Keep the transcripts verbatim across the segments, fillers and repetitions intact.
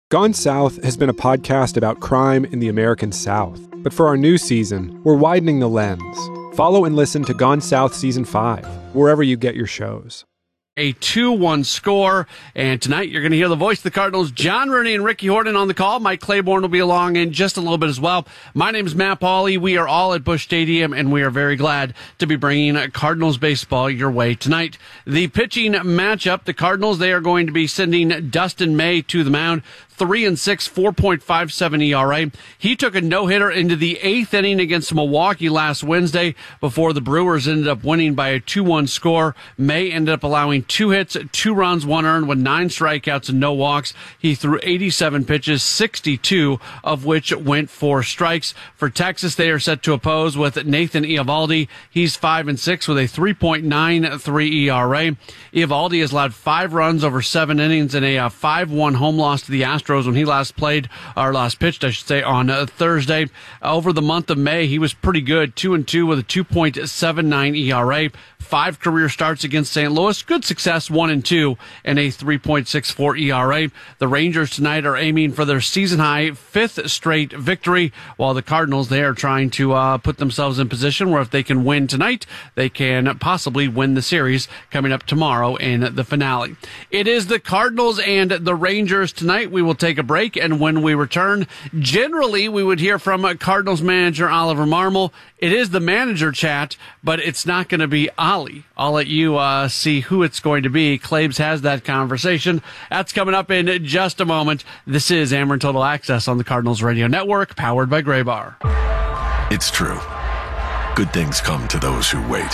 Gone South has been a podcast about crime in the American South. But for our new season, we're widening the lens. Follow and listen to Gone South Season five, wherever you get your shows. A two one score, and tonight you're going to hear the voice of the Cardinals, John Rooney and Ricky Horton on the call. Mike Claiborne will be along in just a little bit as well. My name is Matt Pauley. We are all at Busch Stadium, and we are very glad to be bringing Cardinals baseball your way tonight. The pitching matchup, the Cardinals, they are going to be sending Dustin May to the mound. Three and six, four point five seven E R A. He took a no-hitter into the eighth inning against Milwaukee last Wednesday before the Brewers ended up winning by a two one score. May ended up allowing two hits, two runs, one earned with nine strikeouts and no walks. He threw eighty-seven pitches, sixty-two of which went for strikes. For Texas, they are set to oppose with Nathan Eovaldi. He's five and six with a three point nine three E R A. Eovaldi has allowed five runs over seven innings and a five one home loss to the Astros when he last played, or last pitched, I should say, on uh, Thursday. Over the month of May, he was pretty good, two and two with a two point seven nine E R A. Five career starts against Saint Louis. Good success, one and two, and a three point six four E R A. The Rangers tonight are aiming for their season-high fifth straight victory, while the Cardinals, they are trying to uh, put themselves in position where if they can win tonight, they can possibly win the series coming up tomorrow in the finale. It is the Cardinals and the Rangers tonight. We will take a break, and when we return, generally we would hear from Cardinals manager Oliver Marmol. It is the manager chat, but it's not going to be Ollie. I'll let you uh, see who it's going to be. Claibs has that conversation. That's coming up in just a moment. This is Ameren Total Access on the Cardinals Radio Network, powered by Graybar. It's true. Good things come to those who wait.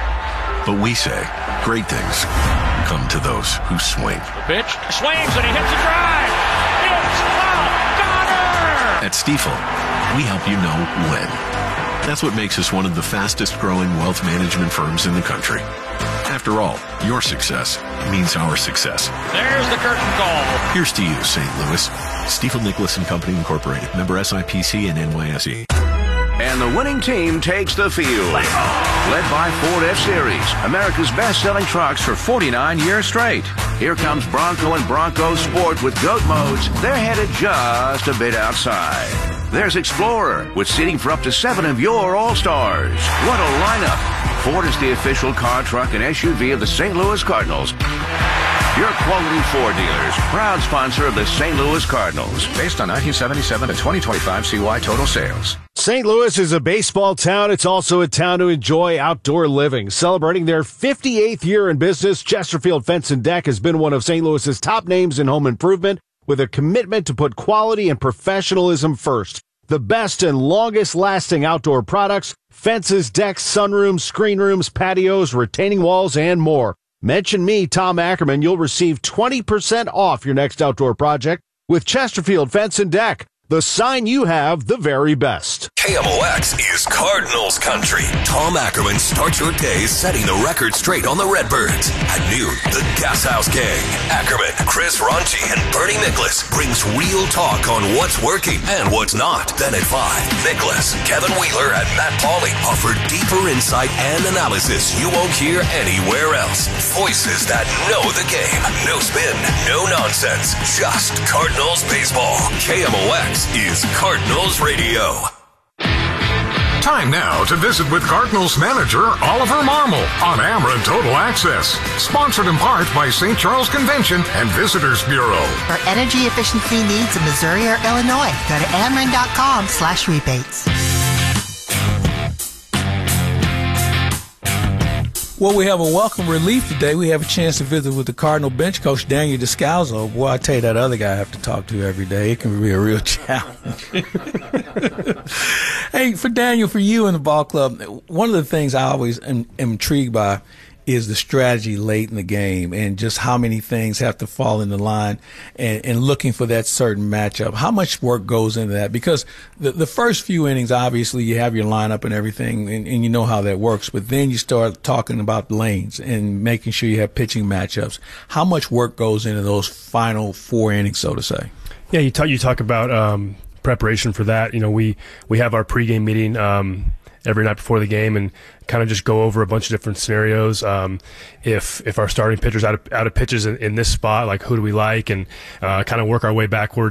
But we say great things come to those who swing. The pitch swings and he hits a drive. It's a goner! At Stifel, we help you know when. That's what makes us one of the fastest growing wealth management firms in the country. After all, your success means our success. There's the curtain call. Here's to you, Saint Louis. Stifel Nicholas and Company Incorporated. Member S I P C and N Y S E. And the winning team takes the field. Led by Ford F-Series, America's best-selling trucks for forty-nine years straight. Here comes Bronco and Bronco Sport with GOAT modes. They're headed just a bit outside. There's Explorer with seating for up to seven of your All-Stars. What a lineup. Ford is the official car, truck, and S U V of the Saint Louis Cardinals. Your quality Ford dealers, proud sponsor of the Saint Louis Cardinals. Based on nineteen seventy-seven to twenty twenty-five C Y total sales. Saint Louis is a baseball town. It's also a town to enjoy outdoor living. Celebrating their fifty-eighth year in business, Chesterfield Fence and Deck has been one of Saint Louis's top names in home improvement with a commitment to put quality and professionalism first. The best and longest-lasting outdoor products, fences, decks, sunrooms, screen rooms, patios, retaining walls, and more. Mention me, Tom Ackerman. You'll receive twenty percent off your next outdoor project with Chesterfield Fence and Deck. The sign you have, the very best. K M O X is Cardinals country. Tom Ackerman starts your day setting the record straight on the Redbirds. At noon, the Gas House Gang, Ackerman, Chris Ronchi, and Bernie Nicholas brings real talk on what's working and what's not. Then at five, Nicholas, Kevin Wheeler, and Matt Pauley offer deeper insight and analysis you won't hear anywhere else. Voices that know the game. No spin, no nonsense. Just Cardinals baseball. K M O X is Cardinals Radio. Time now to visit with Cardinals manager Oliver Marmol on Ameren Total Access. Sponsored in part by Saint Charles Convention and Visitors Bureau. For energy efficiency needs in Missouri or Illinois, go to ameren.com slash rebates. Well, we have a welcome relief today. We have a chance to visit with the Cardinal bench coach, Daniel Descalzo. Boy, I tell you, that other guy I have to talk to every day. It can be a real challenge. Hey, for Daniel, for you and the ball club, one of the things I always am, am intrigued by is the strategy late in the game and just how many things have to fall into line and, and looking for that certain matchup. How much work goes into that? Because the, the first few innings, obviously, you have your lineup and everything, and, and you know how that works. But then you start talking about lanes and making sure you have pitching matchups. How much work goes into those final four innings, so to say? Yeah, you talk, you talk about um, preparation for that. You know, we, we have our pregame meeting um, every night before the game and kind of just go over a bunch of different scenarios. Um, if if our starting pitcher's out of out of pitches in, in this spot, like who do we like, and uh, kind of work our way backwards